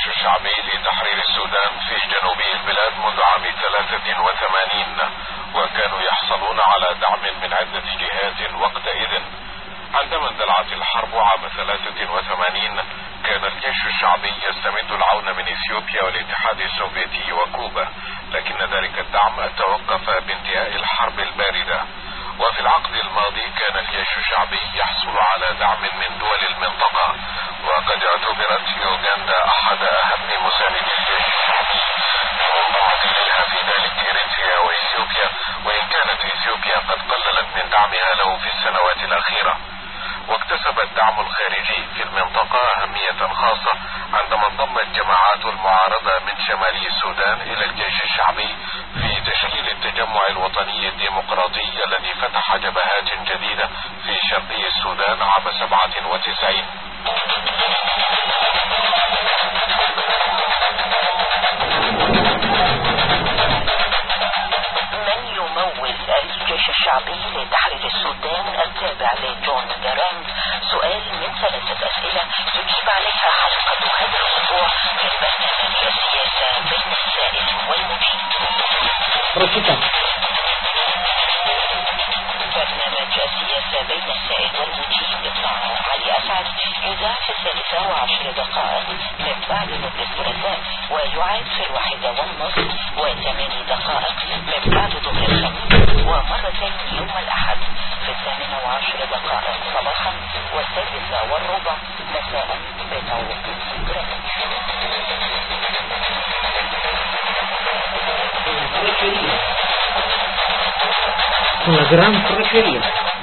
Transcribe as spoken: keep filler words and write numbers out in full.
الجيش الشعبي لتحرير السودان في جنوبي البلاد منذ عام ثلاثة وثمانين، وكانوا يحصلون على دعم من عدة جهات وقتئذ. عندما اندلعت الحرب عام ثلاثة وثمانين كان الجيش الشعبي يستمد العون من اثيوبيا والاتحاد السوفيتي وكوبا، لكن ذلك الدعم توقف بانتهاء الحرب الباردة. وفي العقد الماضي كان الجيش الشعبي يحصل على دعم من دول المنطقة، وقد اعتبرت يوغندا احد اهم مساندي الجيش الشعبي، وانضمت اليها في ذلك اريتريا واثيوبيا، وان كانت اثيوبيا قد قللت من دعمها له في السنوات الاخيرة. واكتسب الدعم الخارجي في المنطقة أهمية خاصة عندما انضمت جماعات المعارضة من شمال السودان إلى الجيش الشعبي في تشكيل التجمع الوطني الديمقراطي الذي فتح جبهات جديدة في شرقي السودان عام سبعة وتسعين. من يمول الجيش الشعبي لتحرير السودان التابع لجون جارانت؟ سؤال من ثلاثة أسئلة تجيب عليها حلقة هذا الأسبوع في برنامج السياسة بين السائل والمجيب. برنامج السياسة بين السائل والمجيب مع علي أسعد يذاع في الثالثة وعشر دقائق من بعد ظهر الثلاثاء، ويعاد في الواحدة والنصف وثماني دقائق من بعد ظهر الخميس، ومرة يوم الأحد في الثامنة وعشر دقائق صباحا والسادسة والربع مساء بتوقيت جرينتش.